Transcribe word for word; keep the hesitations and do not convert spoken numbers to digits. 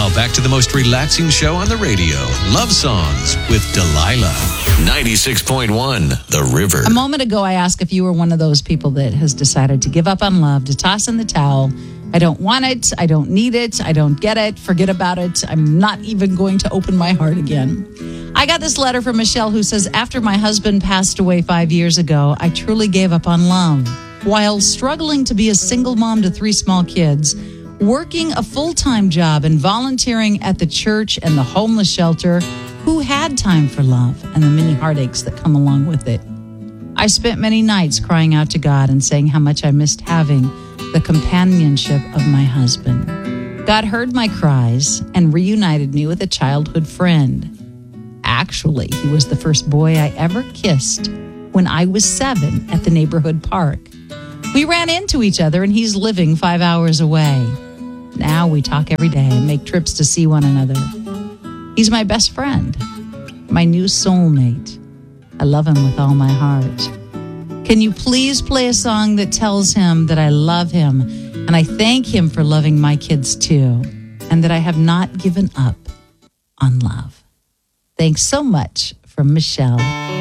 Now, back to the most relaxing show on the radio, Love Songs with Delilah. ninety-six point one, The River. A moment ago, I asked if you were one of those people that has decided to give up on love, to toss in the towel. I don't want it. I don't need it. I don't get it. Forget about it. I'm not even going to open my heart again. I got this letter from Michelle who says, after my husband passed away five years ago, I truly gave up on love. While struggling to be a single mom to three small kids, working a full-time job and volunteering at the church and the homeless shelter, who had time for love and the many heartaches that come along with it? I spent many nights crying out to God and saying how much I missed having the companionship of my husband. God heard my cries and reunited me with a childhood friend. Actually, he was the first boy I ever kissed when I was seven at the neighborhood park. We ran into each other, and he's living five hours away. Now we talk every day and make trips to see one another. He's my best friend, my new soulmate. I love him with all my heart. Can you please play a song that tells him that I love him and I thank him for loving my kids too, and that I have not given up on love? Thanks so much, from Michelle.